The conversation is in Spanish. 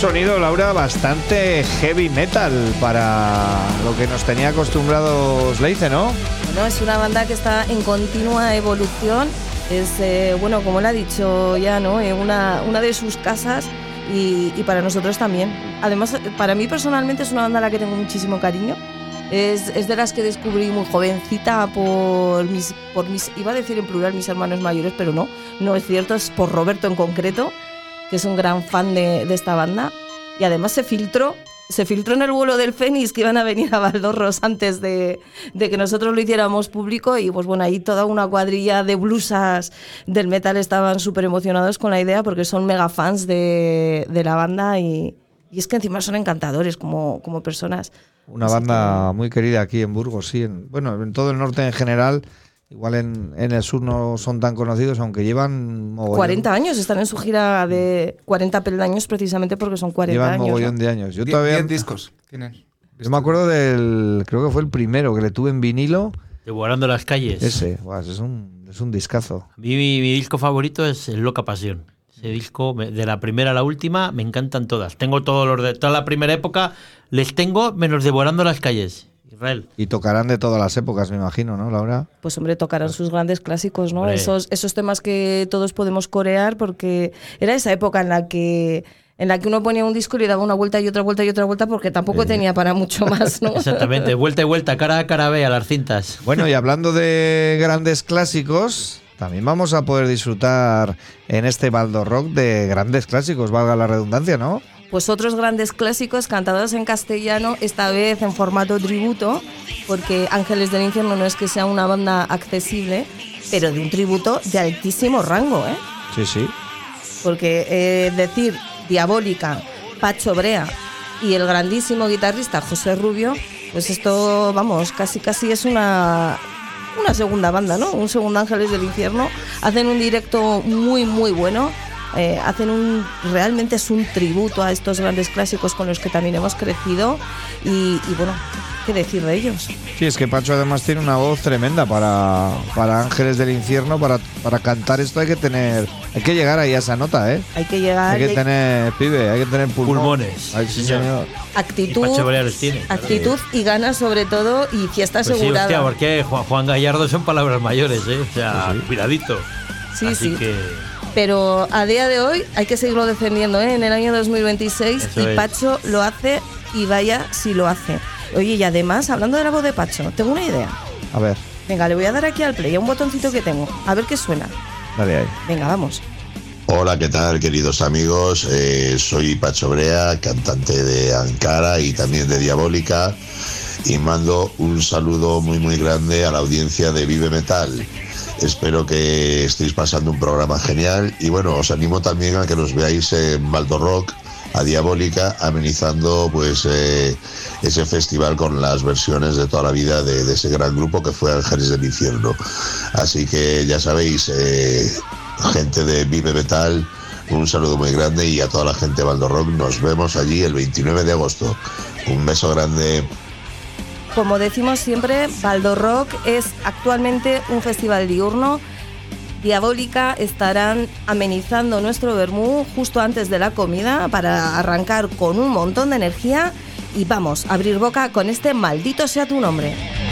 sonido, Laura, bastante heavy metal para lo que nos tenía acostumbrados Leice, ¿no? Bueno, es una banda que está en continua evolución. Es, bueno, como le ha dicho ya, ¿no? Una de sus casas y para nosotros también. Además, para mí personalmente es una banda a la que tengo muchísimo cariño. Es de las que descubrí muy jovencita por mis, iba a decir en plural mis hermanos mayores, pero no es cierto, es por Roberto en concreto, que es un gran fan de esta banda. Y además se filtró en el vuelo del Fénix que iban a venir a Valdorros antes de que nosotros lo hiciéramos público, y pues bueno, ahí toda una cuadrilla de blusas del metal estaban súper emocionados con la idea porque son mega fans de la banda y es que encima son encantadores como personas. Una banda muy querida aquí en Burgos, sí, en todo el norte en general. Igual en el sur no son tan conocidos, aunque llevan 40 años, están en su gira de 40 peldaños precisamente porque son 40 llevan años. Llevan mogollón de años. Yo todavía 10 discos tienen. Yo me acuerdo creo que fue el primero que le tuve en vinilo. Devorando las calles. Ese, es un discazo. A mí mi disco favorito es El Loca Pasión. Ese disco, de la primera a la última, me encantan todas. Tengo todos los de toda la primera época, les tengo menos Devorando las calles. Israel. Y tocarán de todas las épocas, me imagino, ¿no, Laura? Pues hombre, tocarán sus grandes clásicos, ¿no? Hombre. Esos temas que todos podemos corear, porque era esa época en la que uno ponía un disco y le daba una vuelta y otra vuelta y otra vuelta porque tampoco tenía para mucho más, ¿no? Exactamente, vuelta y vuelta, cara A, cara B a las cintas. Bueno, y hablando de grandes clásicos, también vamos a poder disfrutar en este Baldo Rock de grandes clásicos, valga la redundancia, ¿no? Pues otros grandes clásicos cantados en castellano, esta vez en formato tributo, porque Ángeles del Infierno no es que sea una banda accesible, pero de un tributo de altísimo rango, ¿eh? Sí, sí. Porque decir Diabólica, Pacho Brea y el grandísimo guitarrista José Rubio, pues esto, vamos, casi es una segunda banda, ¿no? Un segundo Ángeles del Infierno. Hacen un directo muy, muy bueno. Realmente es un tributo a estos grandes clásicos con los que también hemos crecido y bueno, ¿qué decir de ellos? Sí, es que Pacho además tiene una voz tremenda para Ángeles del Infierno, para cantar esto hay que llegar ahí a esa nota, ¿eh? Hay que llegar. Hay que tener pulmones. Ay, sí, señor. Actitud, Tiene, actitud y ganas sobre todo y fiesta pues asegurada. Sí, hostia, porque Juan Gallardo son palabras mayores, ¿eh? O sea, sí. cuidadito. Sí, Así sí. que... Pero a día de hoy hay que seguirlo defendiendo, ¿eh? En el año 2026 Eso es. Pacho lo hace y vaya si lo hace. Oye, y además, hablando de la voz de Pacho, tengo una idea. A ver, Venga, le voy a dar aquí al play, a un botoncito que tengo, a ver qué suena. dale ahí. Venga, vamos. Hola, ¿qué tal, queridos amigos? Soy Pacho Brea, cantante de Ankara y también de Diabólica, y mando un saludo muy muy grande a la audiencia de Vive Metal. Espero que estéis pasando un programa genial y bueno, os animo también a que nos veáis en Baldo Rock, a Diabólica, amenizando pues ese festival con las versiones de toda la vida de ese gran grupo que fue Ángeles del Infierno. Así que ya sabéis, gente de Vive Metal, un saludo muy grande, y a toda la gente de Baldo Rock nos vemos allí el 29 de agosto. Un beso grande. Como decimos siempre, Baldo Rock es actualmente un festival diurno. Diabólica estarán amenizando nuestro vermú justo antes de la comida para arrancar con un montón de energía y vamos a abrir boca con este Maldito sea tu nombre.